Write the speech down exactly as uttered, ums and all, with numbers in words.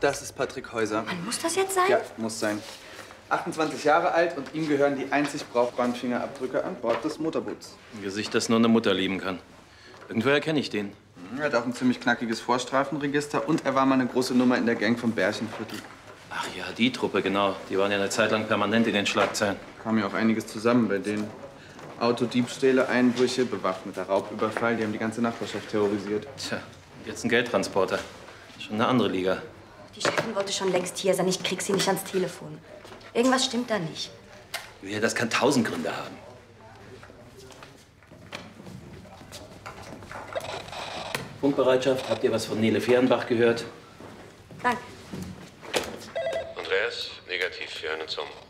Das ist Patrick Häuser. Wann muss das jetzt sein? Ja, muss sein. achtundzwanzig Jahre alt und ihm gehören die einzig brauchbaren Fingerabdrücke an Bord des Motorboots. Ein Gesicht, das nur eine Mutter lieben kann. Irgendwoher kenne ich den. Er hat auch ein ziemlich knackiges Vorstrafenregister und er war mal eine große Nummer in der Gang vom Bärchenviertel. Ach ja, die Truppe, genau. Die waren ja eine Zeit lang permanent in den Schlagzeilen. Kam ja auch einiges zusammen bei denen. Autodiebstähle, Einbrüche, bewaffneter Raubüberfall. Die haben die ganze Nachbarschaft terrorisiert. Tja, jetzt ein Geldtransporter. Schon eine andere Liga. Die Chefin wollte schon längst hier sein. Ich krieg sie nicht ans Telefon. Irgendwas stimmt da nicht. Ja, das kann tausend Gründe haben. Funkbereitschaft, habt ihr was von Nele Fehrenbach gehört? Danke. Andreas, negativ, wir hören uns um.